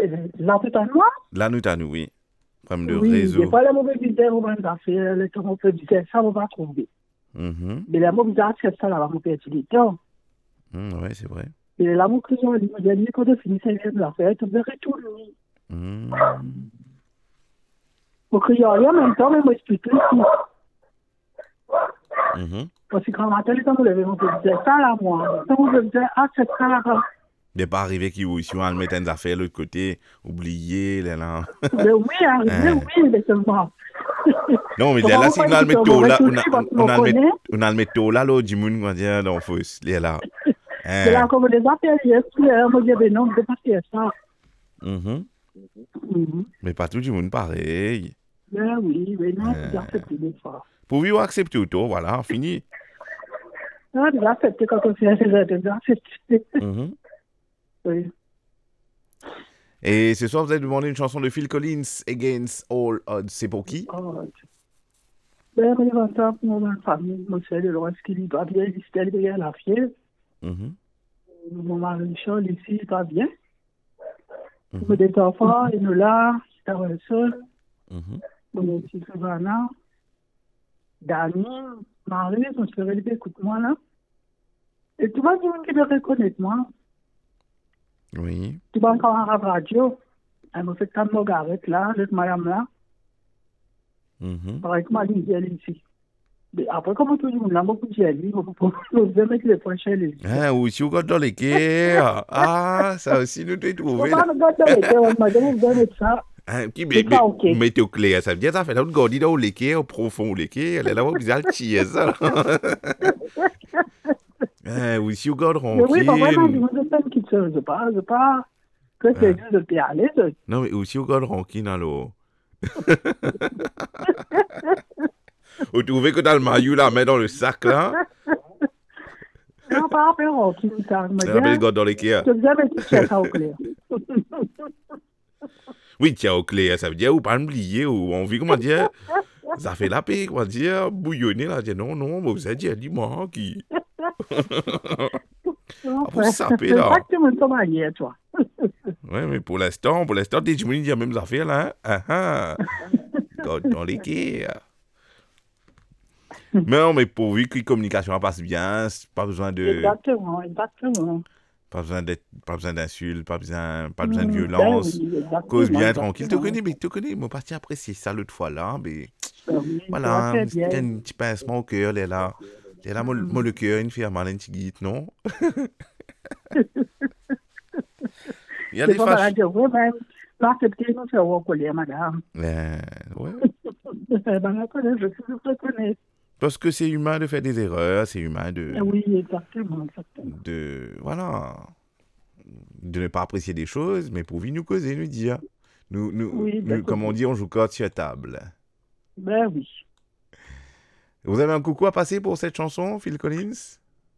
Là, tout à moi? Là, nous t'as nous, oui. Problème de Oui, des réseau. fois, les mauvais budgets, on va faire, les temps, on peut dire ça, on va trouver. Mhm. Mais les mauvais budgets, ça, là, on peut être du temps. Ouais, c'est vrai. Et là, mon client, il m'a dit, quand on finit cette affaire, tu verrais tout, lui. Mhm. Mon client, il y a en même temps, mais moi, je explique tout. Mhm. Parce que quand matin, quand on lève, on peut dire ça, là, moi. Quand on peut dire, ah, c'est ça, là, là. Mais pas arrivé qui ou si on va le mettre des affaires de l'autre côté, oublier, là. Mais oui, arrivé, Hein. oui, mais seulement. Non, mais Comment là, vous si on faites a le que mettre mon là, retour, parce qu'on connaît? on a le mettre là, l'autre du monde, on va dire, non, faut, il est là. Mais là, Hein. comme les affaires, il y a on me dit, ben non, je ne peux pas faire ça. Mhm. Mhm. Mais pas tout le monde pareil. Ben oui, mais non, Hein. j'ai accepté des fois. Pour vivre, accepter tout, voilà, fini. Non, j'ai accepté quand on fait ces aides, j'ai accepté. Mhm. Oui. Et ce soir, vous avez demandé une chanson de Phil Collins, Against All Odds. C'est pour qui? Oh, ben, il y a un temps pour ma famille, mon frère de l'Ouest qui lui va bien, il s'est levé à la fièvre. Mhm. Mon mari Charles ici, il va bien. Mhm. Pour des enfants, il nous là, c'est un seul. Mhm. Mon petit Savannah, Dani, Marie, mon frère, il écoute moi là. Et tout le monde qui me reconnaît moi. Oui. Tout le monde quand on a la radio, elle m'a fait comme Margaret là, cette madame là. Mhm. Pareil que ma ligne ici. Mais après, comment tout le monde là, beaucoup de jelly, vous devez mettre les points chez les. Hein, ou si vous regardez dans les quais, ah, ça aussi nous t'ai trouvé Comment là. on regarde dans les cœurs, on m'a dit, vous devez mettre ça. Hein, qui C'est ça, ok. mettez au clair, ça veut dire ça fait là, regarder dans les quais, au profond les quais, elle est là, vous allez tirer ça. Là. Hein, ou si vous regardez Mais oui, pas vraiment, je rankin. me dis pas qui je pas, que c'est Hein. juste de bien à l'aise. Non, mais aussi vous regardez rankin alors. Vous trouvez que dans le maillot là, met dans le sac là, Non, pas après, on qui ça, me elle rappelle dit, regarde dans les quais. je devais mettre ça au clair. Oui, tiens au clair, ça veut dire ou pas oublier, ou on vit comment dire. Ça fait la paix, quoi, dire, bouillonner, là, dire, non, non, mais vous avez dit, elle dit, moi, qui... Ah, vous sapez, C'est là. pas que tu me tombes hier, toi. Ouais, mais pour l'instant, des gens disent la même affaire, là, hein. Ah, ah. Dans les quais. Mais non, mais pourvu que la communication passe bien, c'est pas besoin de... Exactement, exactement. Pas besoin d'insultes, pas besoin de Ben violence. oui, Cause exactement, bien tranquille. exactement. Tu connais, moi, parti apprécier ça l'autre fois, là, mais... Ben oui, ça va Voilà, très il y a bien. un petit pincement au cœur, elle est là. Elle est là, moi, le cœur, une fille à mal, un petit guide, non? Il y a C'est des pas fâches. malade, oui, même. L'accepter, nous faire en colère, madame. Ouais. Ben, la colère, je suis reconnais. Parce que c'est humain de faire des erreurs, c'est humain Oui, exactement, exactement. voilà, de ne pas apprécier des choses, mais pour nous causer, nous dire. Oui, Comme on exactement. dit, on joue carte sur table. Ben oui. Vous avez un coucou à passer pour cette chanson, Phil Collins?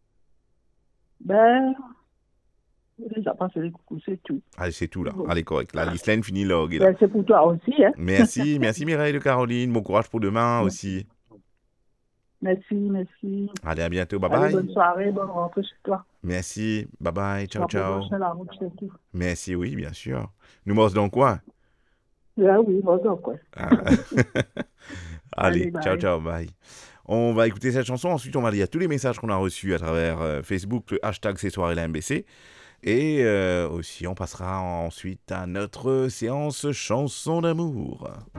Ben, j'ai déjà passé les coucous, c'est tout. Allez, c'est tout là. Bon. Allez, correct. La liste là, finit là. Là. Ben, c'est pour toi aussi, hein. Merci Mireille de Caroline. Bon courage pour demain aussi. Merci, merci. Allez, à bientôt. Bye Allez, bye. bonne soirée, bonne rentrée chez toi. Merci. Bye bye. Ciao, La ciao. prochaine, la route, c'est tout. Merci, oui, bien sûr. Nous morce dans quoi? Ben oui, bon, donc, quoi. Ah. Allez, Allez, ciao, bye. ciao, bye. On va écouter cette chanson. Ensuite, on va lire tous les messages qu'on a reçus à travers Facebook, le hashtag C'est Soirée la MBC. Et aussi, on passera ensuite à notre séance chanson d'amour.